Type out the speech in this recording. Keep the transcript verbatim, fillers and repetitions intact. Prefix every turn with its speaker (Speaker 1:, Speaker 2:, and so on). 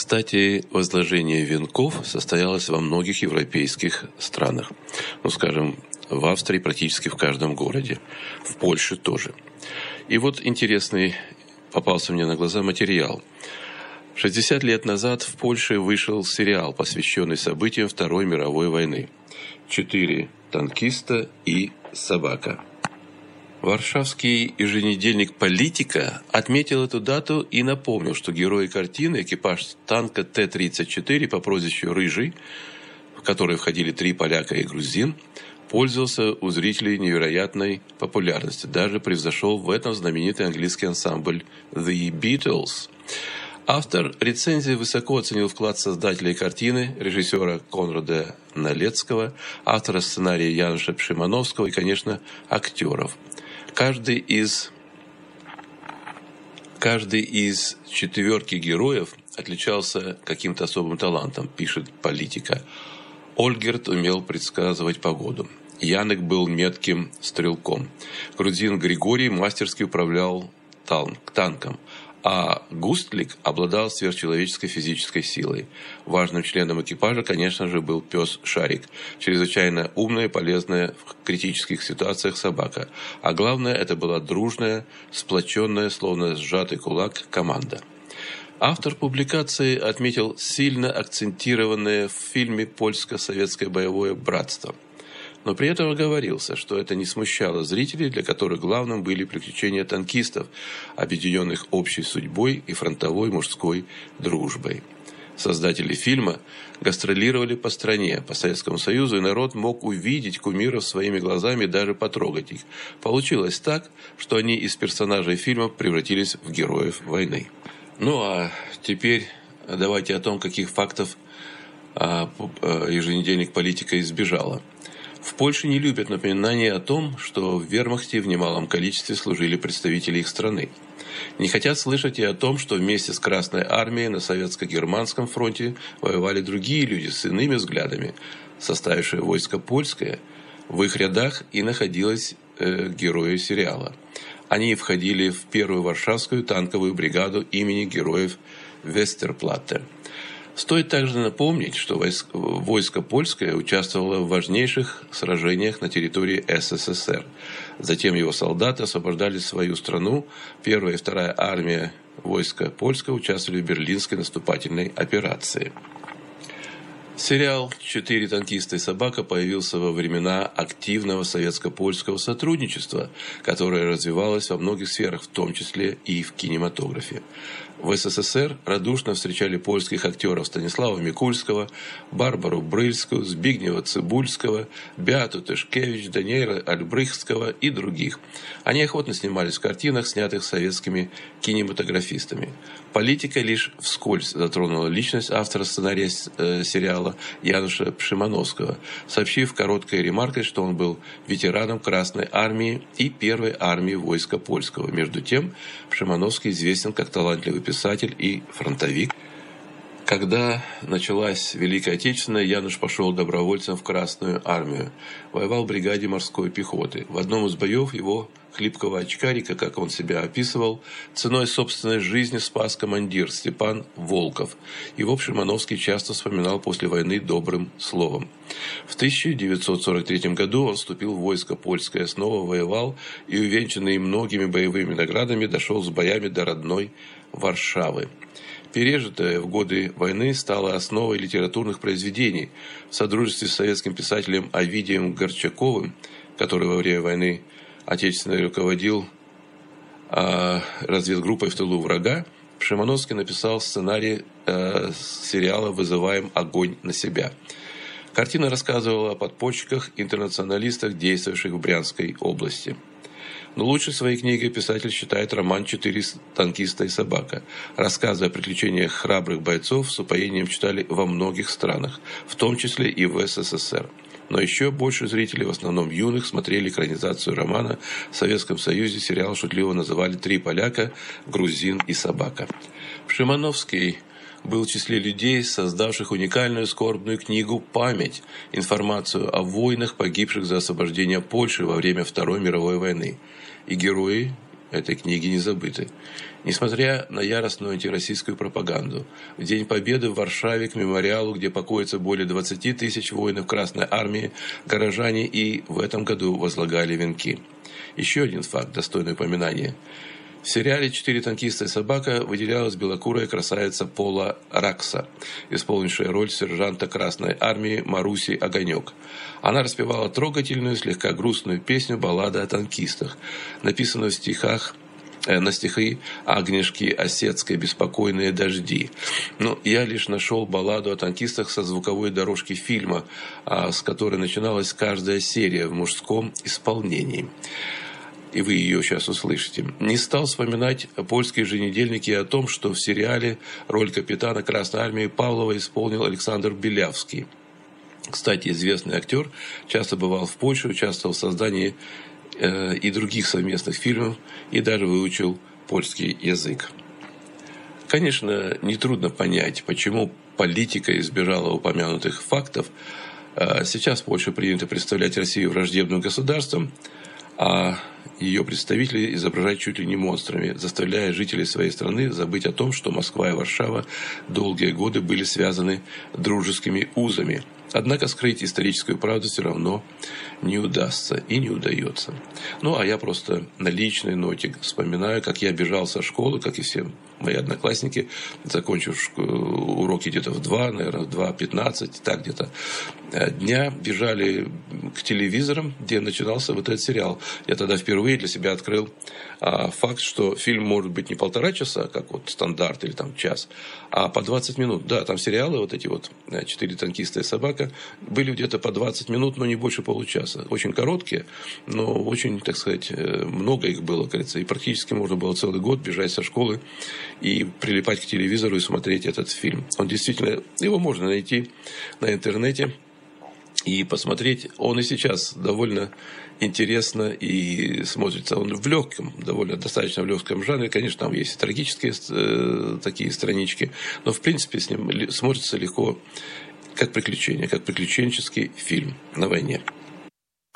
Speaker 1: Кстати, возложение венков состоялось во многих европейских странах. Ну, скажем, в Австрии практически в каждом городе, в Польше тоже. И вот интересный попался мне на глаза материал. шестьдесят лет назад в Польше вышел сериал, посвященный событиям Второй мировой войны. «Четыре танкиста и собака». Варшавский еженедельник «Политика» отметил эту дату и напомнил, что герои картины, экипаж танка Т тридцать четыре по прозвищу «Рыжий», в который входили три поляка и грузин, пользовался у зрителей невероятной популярностью, даже превзошел в этом знаменитый английский ансамбль The Beatles. Автор рецензии высоко оценил вклад создателей картины, режиссера Конрада Налецкого, автора сценария Януша Пшимановского и, конечно, актеров. Каждый из, каждый из четверки героев отличался каким-то особым талантом, пишет «Политика». Ольгерт умел предсказывать погоду. Янек был метким стрелком. Грузин Григорий мастерски управлял танком. А Густлик обладал сверхчеловеческой физической силой. Важным членом экипажа, конечно же, был пес Шарик, чрезвычайно умная и полезная в критических ситуациях собака. А главное, это была дружная, сплоченная, словно сжатый кулак, команда. Автор публикации отметил сильно акцентированное в фильме польско-советское боевое братство. Но при этом оговорился, что это не смущало зрителей, для которых главным были приключения танкистов, объединенных общей судьбой и фронтовой мужской дружбой. Создатели фильма гастролировали по стране, по Советскому Союзу, и народ мог увидеть кумиров своими глазами и даже потрогать их. Получилось так, что они из персонажей фильма превратились в героев войны. Ну а теперь давайте о том, каких фактов еженедельник «Политика» избежала. В Польше не любят напоминания о том, что в вермахте в немалом количестве служили представители их страны. Не хотят слышать и о том, что вместе с Красной Армией на Советско-Германском фронте воевали другие люди с иными взглядами, составившие войско польское. В их рядах и находились э, герои сериала. Они входили в первую Варшавскую танковую бригаду имени героев Вестерплатте. Стоит также напомнить, что войск, войско польское участвовало в важнейших сражениях на территории Эс Эс Эс Эр. Затем его солдаты освобождали свою страну. Первая и вторая армия войска польского участвовали в Берлинской наступательной операции. Сериал «Четыре танкиста и собака» появился во времена активного советско-польского сотрудничества, которое развивалось во многих сферах, в том числе и в кинематографе. В Эс Эс Эс Эр радушно встречали польских актеров Станислава Микульского, Барбару Брыльскую, Збигнева Цибульского, Беату Тышкевич, Даниэля Альбрехтского и других. Они охотно снимались в картинах, снятых советскими кинематографистами. «Политика» лишь вскользь затронула личность автора сценария э, сериала Януша Пшимановского, сообщив короткой ремаркой, что он был ветераном Красной Армии и Первой армии войска польского. Между тем, Пшимановский известен как талантливый писатель и фронтовик. Когда началась Великая Отечественная, Януш пошел добровольцем в Красную Армию. Воевал в бригаде морской пехоты. В одном из боев его хлипкого очкарика, как он себя описывал, ценой собственной жизни спас командир Степан Волков. Его Пшимановский часто вспоминал после войны добрым словом. В тысяча девятьсот сорок третьем году он вступил в войско польское, снова воевал и, увенчанный многими боевыми наградами, дошел с боями до родной Варшавы. Пережитое в годы войны стало основой литературных произведений. В содружестве с советским писателем Овидием Горчаковым, который во время войны Отечественной руководил э, разведгруппой в тылу врага, Пшимановский написал сценарий э, сериала «Вызываем огонь на себя». Картина рассказывала о подпольщиках, интернационалистах, действовавших в Брянской области. Но лучшей своей книгой писатель считает роман «Четыре танкиста и собака». Рассказы о приключениях храбрых бойцов с упоением читали во многих странах, в том числе и в Эс Эс Эс Эр. Но еще больше зрителей, в основном юных, смотрели экранизацию романа. В Советском Союзе сериал шутливо называли «Три поляка, грузин и собака». Пшимановский был в числе людей, создавших уникальную скорбную книгу «Память», информацию о войнах, погибших за освобождение Польши во время Второй мировой войны. И герои этой книги не забыты. Несмотря на яростную антироссийскую пропаганду, в День Победы в Варшаве к мемориалу, где покоится более двадцати тысяч воинов Красной Армии, горожане и в этом году возлагали венки. Еще один факт, достойный упоминания. В сериале «Четыре танкиста и собака» выделялась белокурая красавица Пола Ракса, исполнившая роль сержанта Красной Армии Маруси Огонек. Она распевала трогательную, слегка грустную песню «Баллада о танкистах», написанную в стихах на стихи Агнешки Осетской «Беспокойные дожди». Но я лишь нашел балладу о танкистах со звуковой дорожки фильма, с которой начиналась каждая серия в мужском исполнении. И вы ее сейчас услышите. Не стал вспоминать польские еженедельники о том, что в сериале роль капитана Красной Армии Павлова исполнил Александр Белявский. Кстати, известный актер часто бывал в Польше, участвовал в создании э, и других совместных фильмов, и даже выучил польский язык. Конечно, нетрудно понять, почему политика избежала упомянутых фактов. Сейчас в Польше принято представлять Россию враждебным государством, а ее представители изображать чуть ли не монстрами, заставляя жителей своей страны забыть о том, что Москва и Варшава долгие годы были связаны дружескими узами. Однако скрыть историческую правду все равно не удастся и не удается. Ну, а я просто на личной ноте вспоминаю, как я бежал со школы, как и все мои одноклассники, закончив уроки где-то в два, наверное, в два пятнадцать, так где-то дня, бежали к телевизорам, где начинался вот этот сериал. Я тогда впервые для себя открыл а, факт, что фильм может быть не полтора часа, как вот стандарт, или там час, а по двадцать минут. Да, там сериалы вот эти вот «Четыре танкиста и собака» были где-то по двадцать минут, но не больше получаса. Очень короткие, но очень, так сказать, много их было, кажется. И практически можно было целый год бежать со школы и прилипать к телевизору и смотреть этот фильм. Он действительно, его можно найти на интернете и посмотреть. Он и сейчас довольно интересно и смотрится. Он в легком, довольно достаточно в легком жанре. Конечно, там есть и трагические э, такие странички, но в принципе с ним смотрится легко, как приключение, как приключенческий фильм на войне.